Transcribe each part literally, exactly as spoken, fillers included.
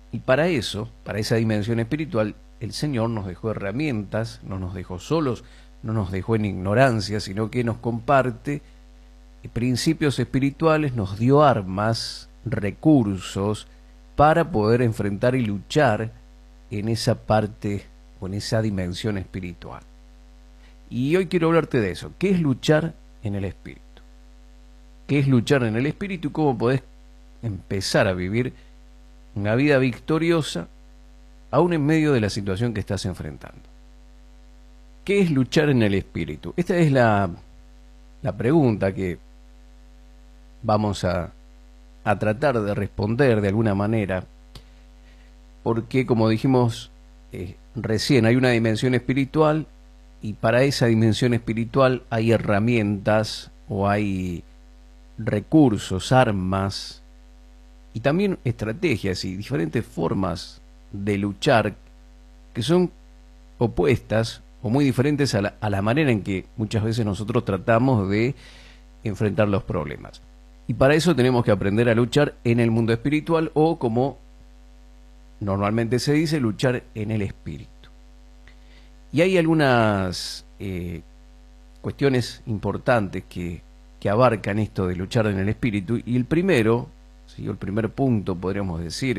Y para eso, para esa dimensión espiritual, el Señor nos dejó herramientas, no nos dejó solos, no nos dejó en ignorancia, sino que nos comparte principios espirituales, nos dio armas, recursos para poder enfrentar y luchar en esa parte o en esa dimensión espiritual. Y hoy quiero hablarte de eso. ¿Qué es luchar en el espíritu? ¿Qué es luchar en el espíritu y cómo podés empezar a vivir una vida victoriosa aún en medio de la situación que estás enfrentando? ¿Qué es luchar en el espíritu? Esta es la, la pregunta que vamos a, a tratar de responder de alguna manera, porque como dijimos eh, recién, hay una dimensión espiritual y para esa dimensión espiritual hay herramientas o hay recursos, armas y también estrategias y diferentes formas de luchar que son opuestas o muy diferentes a la, a la manera en que muchas veces nosotros tratamos de enfrentar los problemas. Y para eso tenemos que aprender a luchar en el mundo espiritual o, como normalmente se dice, luchar en el espíritu. Y hay algunas eh, cuestiones importantes que, que abarcan esto de luchar en el espíritu. Y el primero, ¿sí? el primer punto podríamos decir,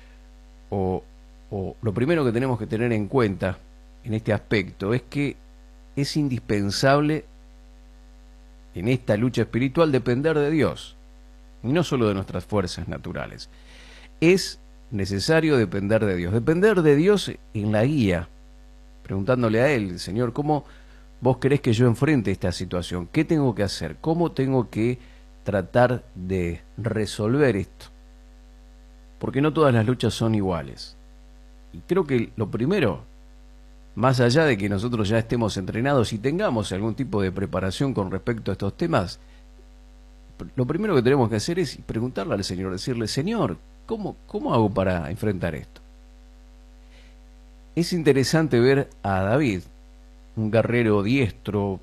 o, o lo primero que tenemos que tener en cuenta en este aspecto es que es indispensable en esta lucha espiritual depender de Dios, y no solo de nuestras fuerzas naturales. Es necesario depender de Dios, depender de Dios en la guía, preguntándole a Él, Señor, ¿cómo vos querés que yo enfrente esta situación? ¿Qué tengo que hacer? ¿Cómo tengo que tratar de resolver esto? Porque no todas las luchas son iguales. Y creo que lo primero, más allá de que nosotros ya estemos entrenados y tengamos algún tipo de preparación con respecto a estos temas, lo primero que tenemos que hacer es preguntarle al Señor, decirle, Señor, ¿cómo, cómo hago para enfrentar esto? Es interesante ver a David, un guerrero diestro,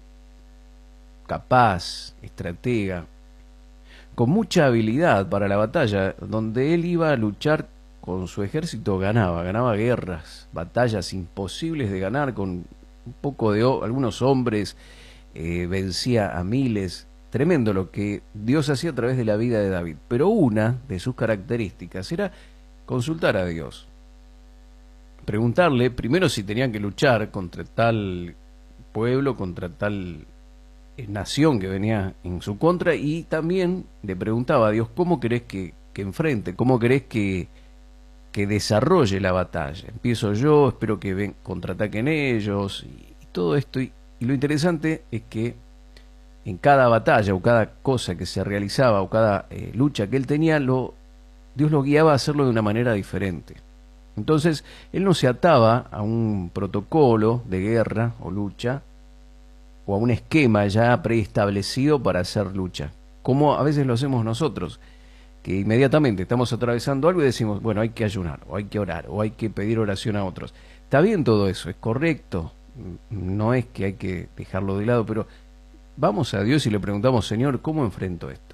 capaz, estratega, con mucha habilidad para la batalla, donde él iba a luchar con su ejército, ganaba, ganaba guerras, batallas imposibles de ganar, con un poco de algunos hombres, eh, vencía a miles. Tremendo lo que Dios hacía a través de la vida de David. Pero una de sus características era consultar a Dios. Preguntarle primero si tenían que luchar contra tal pueblo, contra tal eh, nación que venía en su contra, y también le preguntaba a Dios, ¿cómo querés que, que enfrente? ¿Cómo querés que, que desarrolle la batalla? Empiezo yo, espero que ven, contraataquen ellos, y, y todo esto. Y, y lo interesante es que en cada batalla o cada cosa que se realizaba o cada eh, lucha que él tenía, lo, Dios lo guiaba a hacerlo de una manera diferente. Entonces, él no se ataba a un protocolo de guerra o lucha o a un esquema ya preestablecido para hacer lucha, como a veces lo hacemos nosotros, que inmediatamente estamos atravesando algo y decimos, bueno, hay que ayunar, o hay que orar, o hay que pedir oración a otros. Está bien todo eso, es correcto, no es que hay que dejarlo de lado, pero vamos a Dios y le preguntamos, Señor, ¿cómo enfrento esto?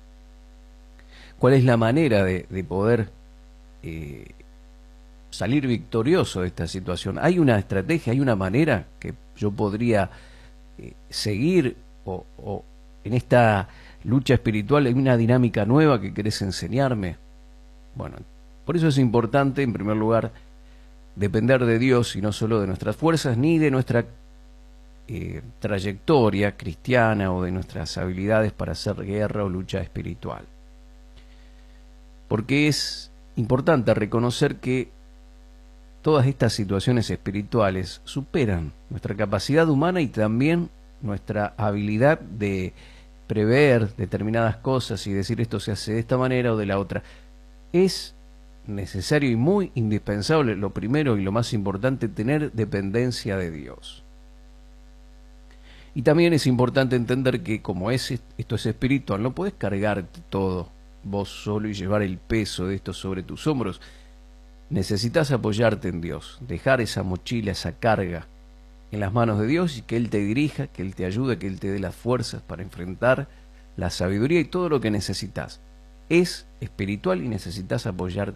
¿Cuál es la manera de, de poder eh, salir victorioso de esta situación? ¿Hay una estrategia, hay una manera que yo podría eh, seguir o, o en esta lucha espiritual? ¿Hay una dinámica nueva que querés enseñarme? Bueno, por eso es importante, en primer lugar, depender de Dios y no solo de nuestras fuerzas ni de nuestra Eh, trayectoria cristiana o de nuestras habilidades para hacer guerra o lucha espiritual. Porque es importante reconocer que todas estas situaciones espirituales superan nuestra capacidad humana y también nuestra habilidad de prever determinadas cosas y decir esto se hace de esta manera o de la otra. Es necesario y muy indispensable, lo primero y lo más importante, tener dependencia de Dios. Y también es importante entender que como es, esto es espiritual, no podés cargarte todo vos solo y llevar el peso de esto sobre tus hombros. Necesitas apoyarte en Dios, dejar esa mochila, esa carga en las manos de Dios y que Él te dirija, que Él te ayude, que Él te dé las fuerzas para enfrentar, la sabiduría y todo lo que necesitas. Es espiritual y necesitas apoyarte